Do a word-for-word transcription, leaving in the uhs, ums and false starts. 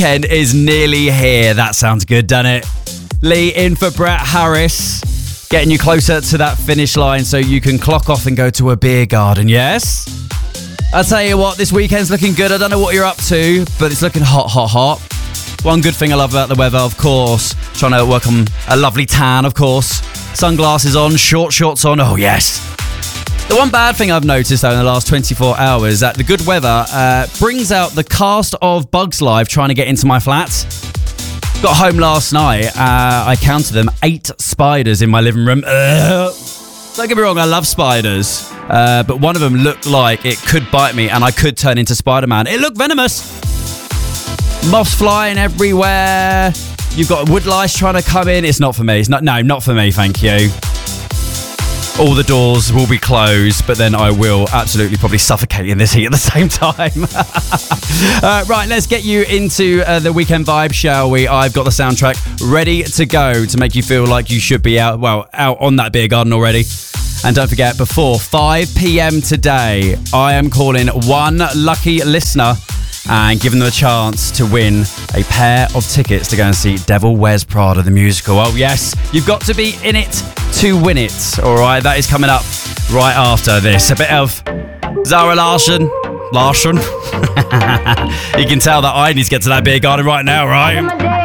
Ken is nearly here. That sounds good, doesn't it? Lee in for Brett Harris, getting you closer to that finish line so you can clock off and go to a beer garden, yes? I'll tell you what, this weekend's looking good. I don't know what you're up to, but it's looking hot, hot, hot. One good thing I love about the weather, of course, trying to work on a lovely tan, of course. Sunglasses on, short shorts on, oh yes. The one bad thing I've noticed, though, in the last twenty-four hours, that the good weather uh, brings out the cast of Bugs Life trying to get into my flat. Got home last night, uh, I counted them, eight spiders in my living room. Ugh. Don't get me wrong, I love spiders, uh, but one of them looked like it could bite me and I could turn into Spider-Man. It looked venomous. Moths flying everywhere. You've got wood lice trying to come in. It's not for me. It's not. No, not for me, thank you. All the doors will be closed, but then I will absolutely probably suffocate in this heat at the same time. uh, right, let's get you into uh, the weekend vibe, shall we? I've got the soundtrack ready to go to make you feel like you should be out, well, out on that beer garden already. And don't forget, before five p.m. today, I am calling one lucky listener and giving them a chance to win a pair of tickets to go and see Devil Wears Prada, the musical. Oh yes, you've got to be in it to win it. All right, that is coming up right after this. A bit of Zara Larsson. Larsson. You can tell that I need to get to that beer garden right now, right?